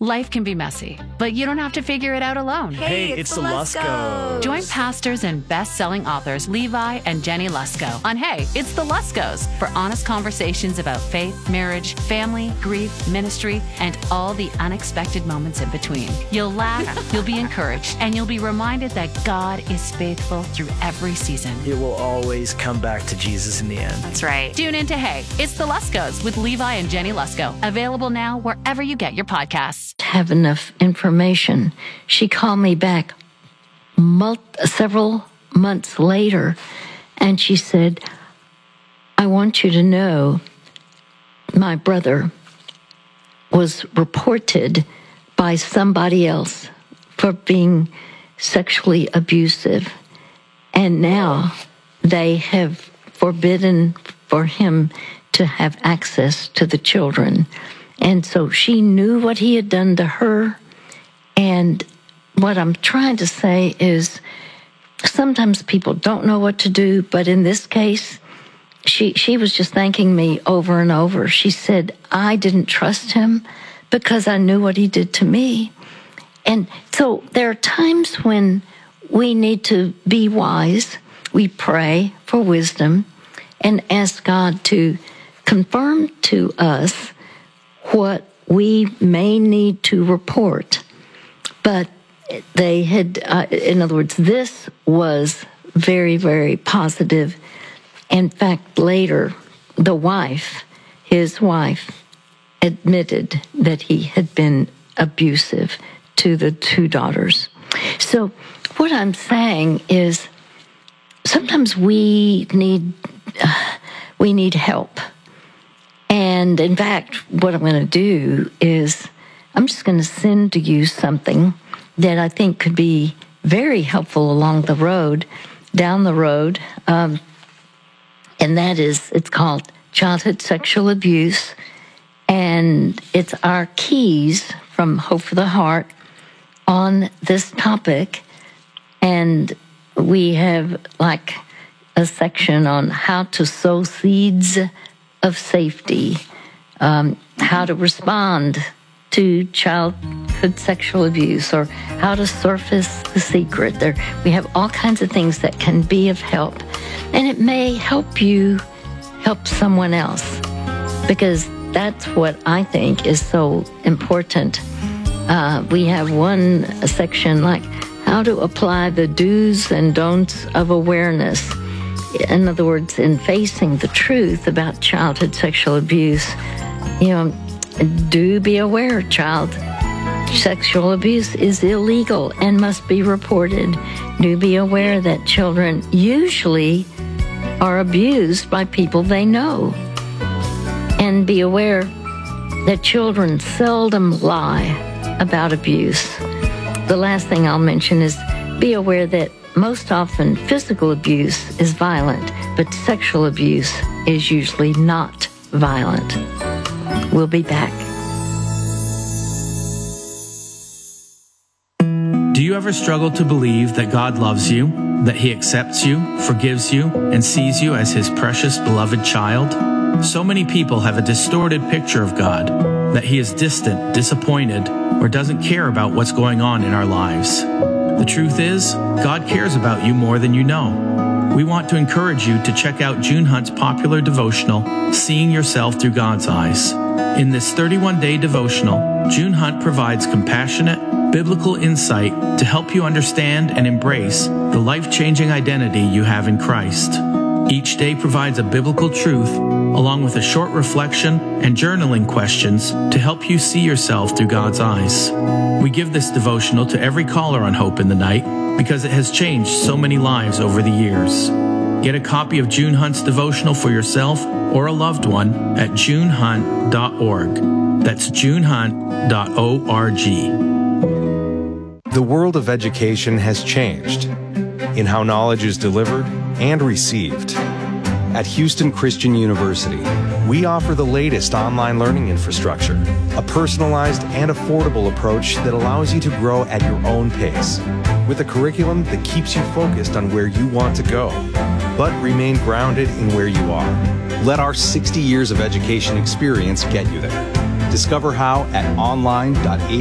Life can be messy, but you don't have to figure it out alone. Hey, it's the Luskos. Join pastors and best-selling authors Levi and Jenny Lusko on Hey, It's the Luskos for honest conversations about faith, marriage, family, grief, ministry, and all the unexpected moments in between. You'll laugh, you'll be encouraged, and you'll be reminded that God is faithful through every season. It will always come back to Jesus in the end. That's right. Tune in to Hey, It's the Luskos with Levi and Jenny Lusko. Available now wherever you get your podcasts. Have enough information. She called me back several months later, and she said, I want you to know my brother was reported by somebody else for being sexually abusive, and now they have forbidden for him to have access to the children. And so she knew what he had done to her. And what I'm trying to say is sometimes people don't know what to do, but in this case, she was just thanking me over and over. She said, I didn't trust him because I knew what he did to me. And so there are times when we need to be wise. We pray for wisdom and ask God to confirm to us what we may need to report. But they had, in other words, this was very, very positive. In fact, later, his wife, admitted that he had been abusive to the two daughters. So what I'm saying is sometimes we need help. And in fact, what I'm going to do is I'm just going to send to you something that I think could be very helpful along the road, down the road. And that is, it's called Childhood Sexual Abuse. And it's our keys from Hope for the Heart on this topic. And we have like a section on how to sow seeds of safety, how to respond to childhood sexual abuse, or how to surface the secret. We have all kinds of things that can be of help. And it may help you help someone else, because that's what I think is so important. We have one section like how to apply the do's and don'ts of awareness. In other words, in facing the truth about childhood sexual abuse, do be aware, child sexual abuse is illegal and must be reported. Do be aware that children usually are abused by people they know. And be aware that children seldom lie about abuse. The last thing I'll mention is be aware that most often physical abuse is violent, but sexual abuse is usually not violent. We'll be back. Do you ever struggle to believe that God loves you, that He accepts you, forgives you, and sees you as His precious, beloved child? So many people have a distorted picture of God, that He is distant, disappointed, or doesn't care about what's going on in our lives. The truth is, God cares about you more than you know. We want to encourage you to check out June Hunt's popular devotional, Seeing Yourself Through God's Eyes. In this 31-day devotional, June Hunt provides compassionate, biblical insight to help you understand and embrace the life-changing identity you have in Christ. Each day provides a biblical truth, along with a short reflection and journaling questions to help you see yourself through God's eyes. We give this devotional to every caller on Hope in the Night because it has changed so many lives over the years. Get a copy of June Hunt's devotional for yourself or a loved one at junehunt.org. That's junehunt.org. The world of education has changed in how knowledge is delivered and received. At Houston Christian University, we offer the latest online learning infrastructure, a personalized and affordable approach that allows you to grow at your own pace, with a curriculum that keeps you focused on where you want to go, but remain grounded in where you are. Let our 60 years of education experience get you there. Discover how at online.hcu.edu.